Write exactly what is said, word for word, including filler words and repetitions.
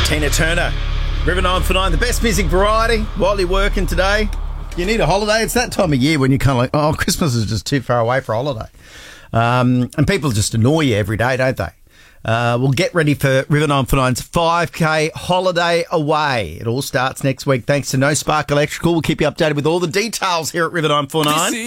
Tina Turner, River nine for nine, the best music variety while you're working today. You need a holiday. It's that time of year when you're kind of like, oh, Christmas is just too far away for a holiday. Um, and people just annoy you every day, don't they? Uh, we'll get ready for River nine for nine's five K holiday away. It all starts next week thanks to No Spark Electrical. We'll keep you updated with all the details here at River nine for nine.